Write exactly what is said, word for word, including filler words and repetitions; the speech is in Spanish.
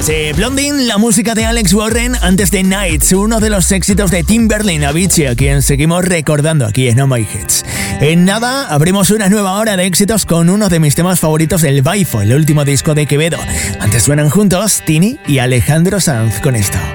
Sí, Blondin, la música de Alex Warren, antes de Nights, uno de los éxitos de Timberlake, Avicii, a quien seguimos recordando aquí en Oh My Hits. En nada, abrimos una nueva hora de éxitos con uno de mis temas favoritos del Baifo, el último disco de Quevedo. Antes suenan juntos Tini y Alejandro Sanz con esto.